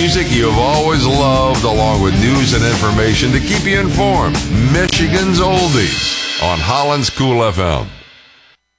music you've always loved, along with news and information to keep you informed. Michigan's Oldies on Holland's Cool FM.